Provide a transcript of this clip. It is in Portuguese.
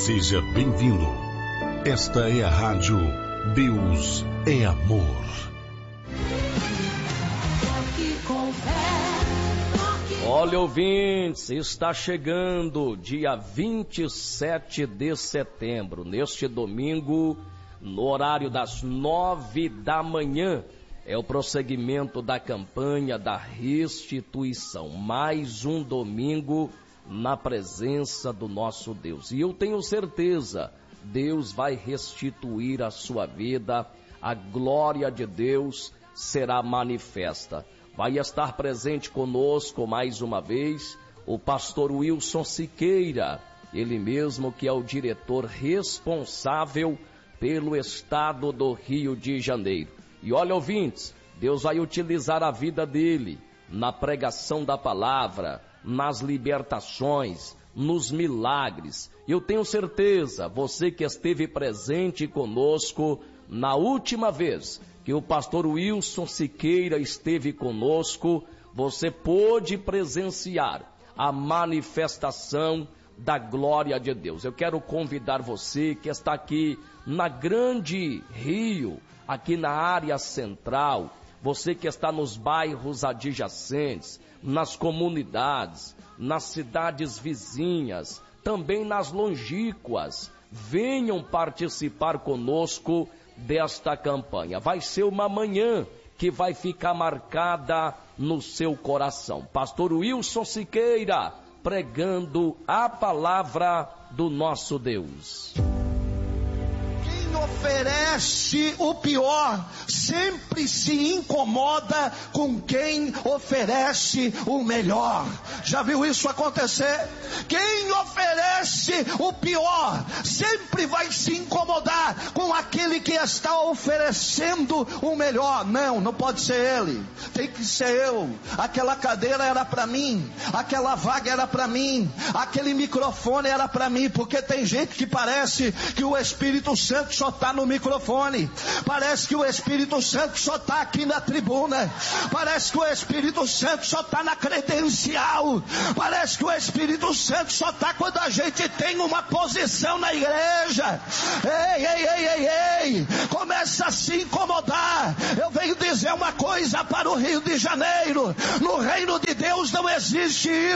Seja bem-vindo. Esta é a rádio Deus é Amor. Olha, ouvintes, está chegando dia 27 de setembro, neste domingo, no horário das 9 da manhã, é o prosseguimento da campanha da restituição. Mais um domingo na presença do nosso Deus. E eu tenho certeza, Deus vai restituir a sua vida, a glória de Deus será manifesta. Vai estar presente conosco mais uma vez o pastor Wilson Siqueira, ele mesmo que é o diretor responsável pelo estado do Rio de Janeiro. E olha, ouvintes, Deus vai utilizar a vida dele na pregação da palavra, nas libertações, nos milagres. Eu tenho certeza, você que esteve presente conosco na última vez que o pastor Wilson Siqueira esteve conosco, você pôde presenciar a manifestação da glória de Deus. Eu quero convidar você que está aqui na Grande Rio, aqui na área central, você que está nos bairros adjacentes, nas comunidades, nas cidades vizinhas, também nas longínquas, venham participar conosco desta campanha. Vai ser uma manhã que vai ficar marcada no seu coração. Pastor Wilson Siqueira, pregando a palavra do nosso Deus. Quem oferece o pior sempre se incomoda com quem oferece o melhor. Já viu isso acontecer? Quem oferece o pior sempre vai se incomodar com aquele que está oferecendo o melhor. Não pode ser ele, tem que ser eu. Aquela cadeira era para mim, aquela vaga era para mim, aquele microfone era para mim, porque tem gente que parece que o Espírito Santo só está no microfone, parece que o Espírito Santo só está aqui na tribuna, parece que o Espírito Santo só está na credencial, parece que o Espírito Santo só está quando a gente tem uma posição na igreja. Ei, começa a se incomodar. Eu venho dizer uma coisa para o Rio de Janeiro: no reino de Deus não existe